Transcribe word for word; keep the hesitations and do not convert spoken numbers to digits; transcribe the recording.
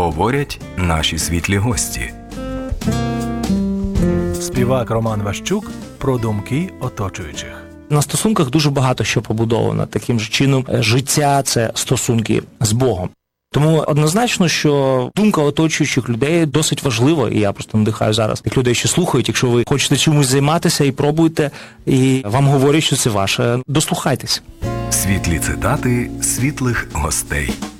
говорять наші світлі гості. Співак Роман Ващук про думки оточуючих. На стосунках дуже багато що побудовано. Таким же чином, життя – це стосунки з Богом. Тому однозначно, що думка оточуючих людей досить важлива, і я просто надихаю зараз тих людей, що слухають. Якщо ви хочете чимось займатися і пробуєте, і вам говорять, що це ваше, дослухайтесь. Світлі цитати світлих гостей.